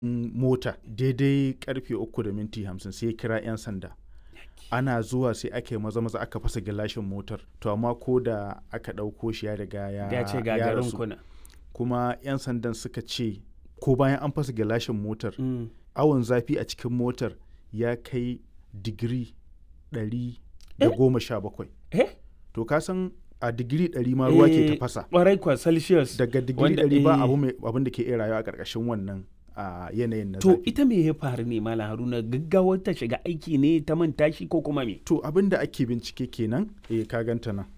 mota daidai karfe 3:50 sai ya kira 'yan sanda. Ana zuwa sai aka yi maza aka fasa gilashin motar, to amma ko da aka ɗauko shi ya riga ya ce gagarin rasu. kuna. Kuma 'yan sandan suka ce ko bayan an fasa gilashin motar awon zafi a cikin motar ya kai digiri 117. To ka san a digiri 100 ma ruwa ke tafasa. Ƙwarai kwa Celsius. Daga digiri 100 ba abin da ke iya rayuwa a ƙarƙashin wannan a yanayin na To zafi. ita me ya faru ne Malam Haruna, gaggawar ta shiga aiki ne ta manta shi ko kuma me? To abin da ake bincike kenan ka ganta nan.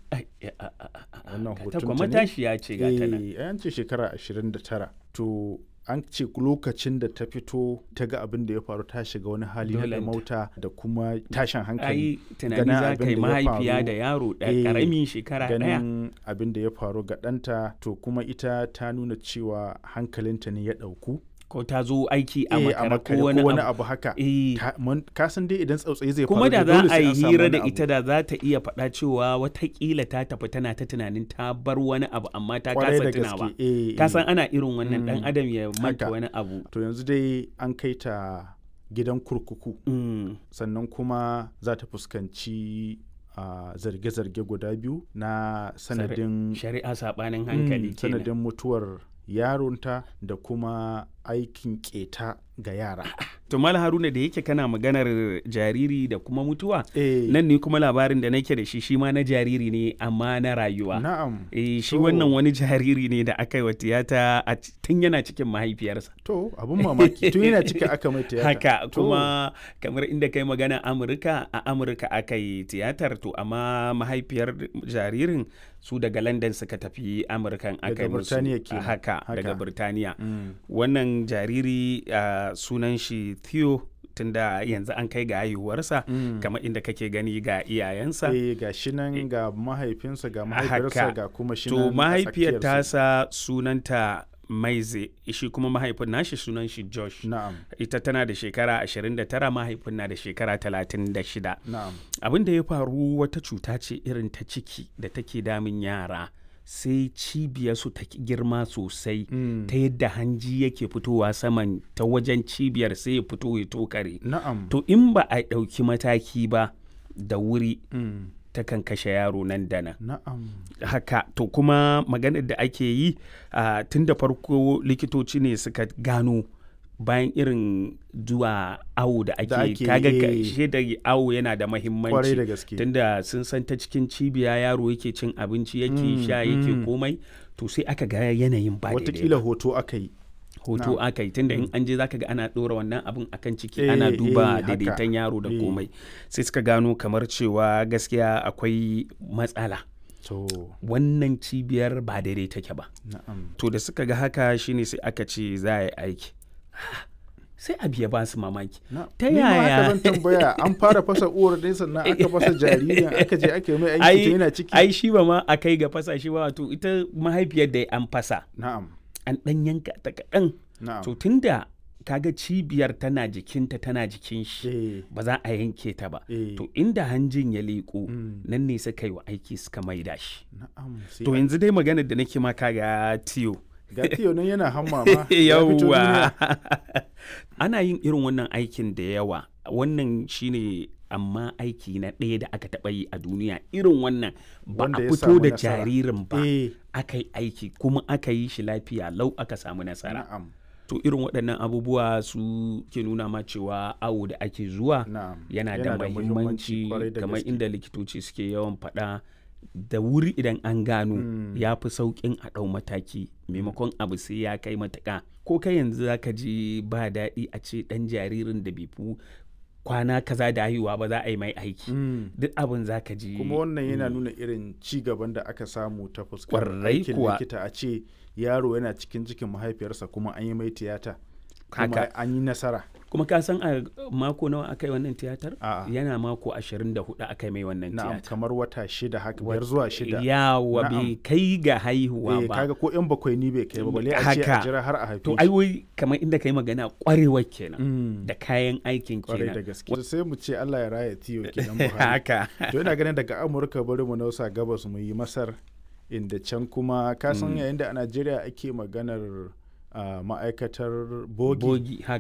Wannan ta hoton kuma ne? tashi ya ce ga ta nan. An ce shekara 29. To an ce lokacin da ta fito ta ga abin da ya faru ta shiga wani hali na Dolenta. mauta da kuma tashin hankali. Ai tunani Ganin za abin ka yi da ya mahaifiya faru. da yaro Eh, ƙaramin shekara ɗaya. Ganin abin da ya faru ga ɗanta, to kuma ita ta nuna cewa hankalinta ne ya ɗauku. Ko ta zo aiki a A makare makare ko wani abu. abu haka. Eh. Ka san dai idan tsautsayi zai faru Kuma da dole za a sai yi an samu hira wani da abu. ita da za ta iya faɗa cewa watakila ta tafi tana ta tunanin ta bar wani abu amma ta Kwarai kasa da tunawa. gaske. Ka san ana irin wannan ɗan adam ya manta Haka. wani abu. To yanzu dai an kai ta gidan kurkuku. Sannan kuma za ta fuskanci zarge-zarge guda biyu na sanadin Shari'a saɓanin hankali kenan. sanadin mutuwar yaronta da kuma aikin keta ga yara. To Malam Haruna, da yake kana maganar jariri da kuma mutuwa, Eh. nan ne kuma labarin da nake da shi ma na jariri ne amma na rayuwa. Na'am. Shi To. wannan wani jariri ne da aka yi wa tiyata tun yana cikin mahaifiyarsa. To abin mamaki tun yana ciki aka mai tiyata. Haka To. kuma kamar inda kai magana a Amurka aka yi tiyatar, to amma mahaifiyar jaririn su daga London suka tafi Amurkan aka Daga yi musu. Birtaniya kenan. Haka daga Haka. Birtaniya. Mm. Wannan jariri sunan shi Theo, tunda yanzu an kai ga haihuwarsa kamar inda kake gani ga iyayensa. Ga shi nan ga mahaifinsa ga mahaifiyarsa Haka. ga kuma shi To nan a mahaifiyar tsakiyarsu. tasa sunanta Maize, shi kuma mahaifin nashi sunan shi Josh. Na'am. Ita tana da shekara 29, mahaifin na da shekara 36. Na'am. Abin da ya faru wata cuta ce irin ta ciki da take damun yara, sai cibiyarsu ta girma sosai ta yadda hanji yake fitowa saman ta wajen cibiyar sai ya fito ya tokare. Na'am. To in ba a ɗauki mataki ba da wuri, Mm. takan kashe yaro nan da nan. Na'am. Haka, to kuma maganar da ake yi tun da farko likitoci ne suka gano bayan irin zuwa awo da ake kaga shi da awo yana da Kwarai mahimmanci da gaske. tunda sun san ta cikin cibiya yaro yake cin abinci yake sha yake komai, to sai aka ga yanayin ba daidai Watakila ba. hoto aka yi. Hoto aka yi tunda in an je zaka ga ana ɗora wannan abin akan ciki Eh, ana duba haka. daidaiton yaro da Eh. komai, sai suka gano kamar cewa gaskiya akwai matsala. To. Wannan cibiyar ba daidai take ba. Na'am. To da suka ga haka shine sai aka ce za a yi aiki. Sai abu ya ba su mamaki. Ta Ni ma haka yaya? zan tambaya, an fara fasa uwar ne sannan aka fasa jaririn aka je aka yi mai aiki to yana ciki. Ai shi ba ma a kai ga fasa shi ba, to ita mahaifiyar da an fasa. Na'am. An ɗan yanka ta kaɗan. Na'am. To tunda kaga cibiyar tana jikinta tana jikin shi, Eh. ba za a yanke ta ba. Eh. To inda hanjin ya leƙo, nan ne suka yi wa aiki suka maida shi. Na'am. Sai To yanzu dai maganar da nake maka ga Tiyo. ga Tiyo nan yana hamma ma. Ya fito duniya. Yawwa. Ana yin irin wannan aikin da yawa. Wannan shine amma aiki na ɗaya da aka taɓa yi a duniya irin wannan, ba Wanda a ya fito samu da nasara. jaririn ba, Eh. aka yi aiki kuma aka yi shi lafiya lau aka samu nasara. Na'am. To irin waɗannan abubuwa su ke nuna ma cewa awo da ake zuwa Na'am. yana da mahimmanci, kwarai da kamar gaske. inda likitoci suke yawan faɗa, da wuri idan an gano ya fi sauƙin a ɗau mataki maimakon abu sai ya kai matuƙa. Ko kai yanzu za ka ji ba daɗi a ce ɗan jaririn da bai fi kwana kaza da haihuwa ba za a yi mai aiki. Duk abin za ka ji. Kuma wannan yana nuna irin ci gaban da aka samu ta fuskar Kwarai aikin kuwa. likita, a ce yaro yana cikin mahaifiyarsa kuma an yi mai tiyata. Kuma Haka. an yi nasara. Kuma ka san a mako nawa aka yi wannan tiyatar? A'a. Yana mako 24 aka yi mai wannan Na'am, tiyatar. kamar wata 6 haka, 5 zuwa 6. Yawa Na'am. bai kai ga haihuwa ba. Kaga ko yan bakwai ni bai kai ba, balle a ce a Haka. jira har a haife To shi. ai wai kamar inda kai magana kwarewar kenan da kayan aikin Kwarai da kenan. gaske. Sai mu ce Allah ya raya Tiyo kenan Buhari. Haka. To ina ganin daga Amurka bari mu nausa gabas mu yi Masar, inda can kuma ka san yayin da a Najeriya ake maganar ma'aikatar bogi. Bogi haka.